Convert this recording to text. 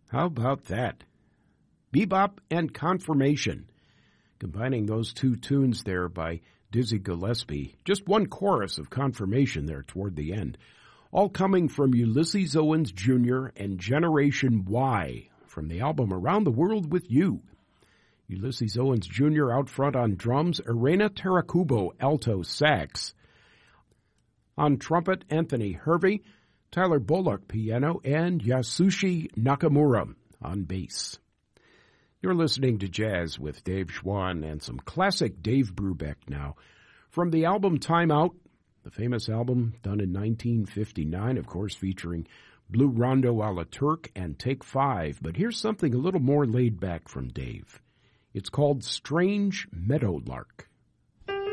How about that? Bebop and Confirmation. Combining those two tunes there by Dizzy Gillespie. Just one chorus of Confirmation there toward the end. All coming from Ulysses Owens Jr. and Generation Y from the album Around the World with You. Ulysses Owens Jr. out front on drums, Irena Tarakubo alto sax. On trumpet, Anthony Hervey, Tyler Bullock piano, and Yasushi Nakamura on bass. You're listening to Jazz with Dave Schwann and some classic Dave Brubeck now. From the album Time Out, the famous album done in 1959, of course, featuring Blue Rondo a la Turk and Take 5. But here's something a little more laid back from Dave. It's called Strange Meadowlark.